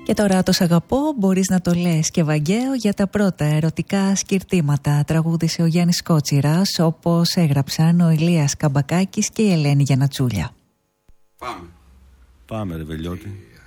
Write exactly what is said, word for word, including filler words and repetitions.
Και τώρα το «Σ' αγαπώ μπορείς να το λες» και Βαγγαίο για τα πρώτα ερωτικά σκυρτήματα. Τραγούδισε ο Γιάννης Κότσιρας, όπως έγραψαν ο Ηλίας Καμπακάκης και η Ελένη Γιαννατσούλια. Πάμε. Πάμε ρε Βελιώτη.